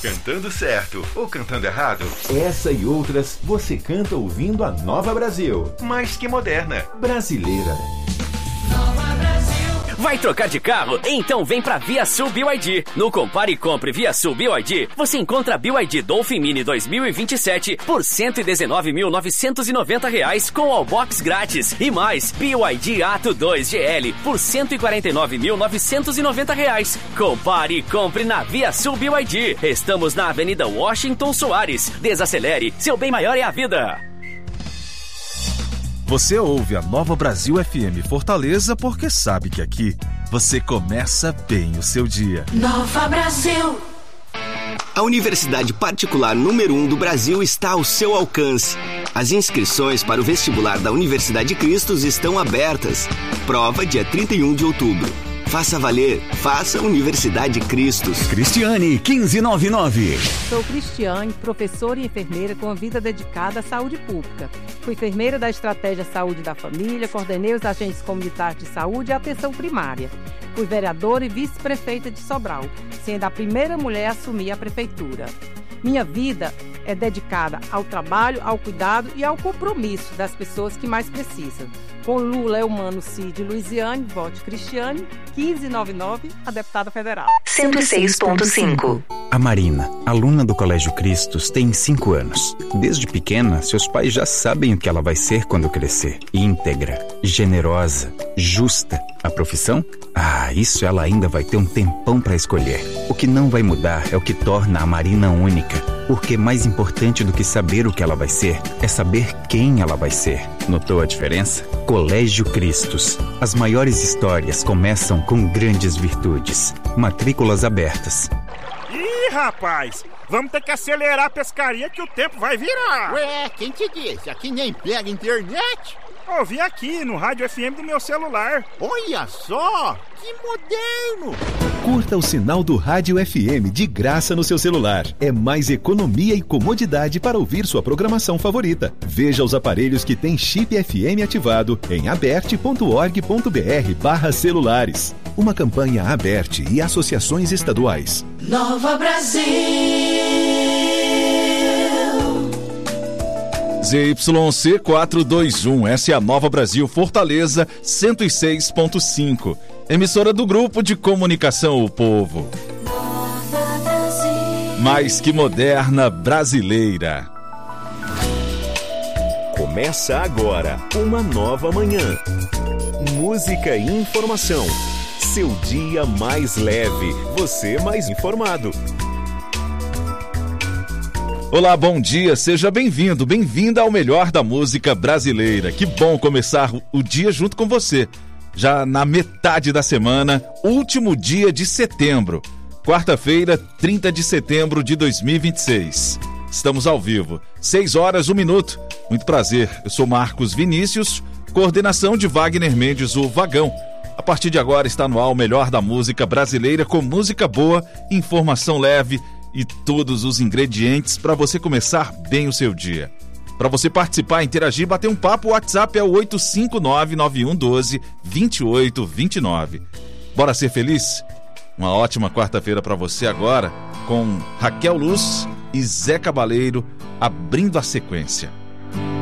Cantando certo ou cantando errado? Essa e outras você canta ouvindo a Nova Brasil. Mais que moderna. Brasileira. Vai trocar de carro? Então vem pra ViaSul BYD. No Compare e Compre ViaSul BYD, você encontra a BYD Dolphin Mini 2027 por R$ 119.990 com Allbox grátis. E mais, BYD Atto 2 GL por R$ 149.990. Compare e compre na ViaSul BYD. Estamos na Avenida Washington Soares. Desacelere, seu bem maior é a vida. Você ouve a Nova Brasil FM Fortaleza porque sabe que aqui você começa bem o seu dia. Nova Brasil. A Universidade Particular número 1 do Brasil está ao seu alcance. As inscrições para o vestibular da Universidade Cristos estão abertas. Prova dia 31 de outubro. Faça valer. Faça Universidade Cristos. Cristiane 1599. Sou Cristiane, professora e enfermeira com a vida dedicada à saúde pública. Fui enfermeira da Estratégia Saúde da Família, coordenei os agentes comunitários de saúde e atenção primária. Fui vereadora e vice-prefeita de Sobral, sendo a primeira mulher a assumir a prefeitura. Minha vida é dedicada ao trabalho, ao cuidado e ao compromisso das pessoas que mais precisam. Com Lula, Eumano, Cid e Luiziane, vote Cristiane, 1599, a deputada federal. 106.5. A Marina, aluna do Colégio Cristos, tem 5 anos. Desde pequena, seus pais já sabem o que ela vai ser quando crescer. Íntegra, generosa, justa. A profissão? Isso ela ainda vai ter um tempão para escolher. O que não vai mudar é o que torna a Marina única. Porque mais importante do que saber o que ela vai ser, é saber quem ela vai ser. Notou a diferença? Colégio Cristos. As maiores histórias começam com grandes virtudes. Matrículas abertas. Ih, rapaz! Vamos ter que acelerar a pescaria que o tempo vai virar. Ué, quem te disse? Aqui nem pega internet? Ouvi aqui no rádio FM do meu celular. Olha só, que moderno! Curta o sinal do Rádio FM de graça no seu celular. É mais economia e comodidade para ouvir sua programação favorita. Veja os aparelhos que têm chip FM ativado em aberte.org.br/celulares. Uma campanha Aberte e associações estaduais. Nova Brasil. ZYC 421, essa é a Nova Brasil Fortaleza 106.5. Emissora do Grupo de Comunicação O Povo. Mais que moderna, brasileira. Começa agora uma nova manhã. Música e informação. Seu dia mais leve, você mais informado. Olá, bom dia, seja bem-vindo, bem-vinda ao melhor da música brasileira. Que bom começar o dia junto com você. Já na metade da semana, último dia de setembro. Quarta-feira, 30 de setembro de 2026. Estamos ao vivo, 6 horas, 1 minuto. Muito prazer, eu sou Marcos Vinícius, coordenação de Wagner Mendes, o Vagão. A partir de agora está no ar o melhor da música brasileira com música boa, informação leve e todos os ingredientes para você começar bem o seu dia. Para você participar, interagir, bater um papo, o WhatsApp é o 859-9112-2829. Bora ser feliz? Uma ótima quarta-feira para você agora, com Raquel Luz e Zé Cabaleiro abrindo a sequência.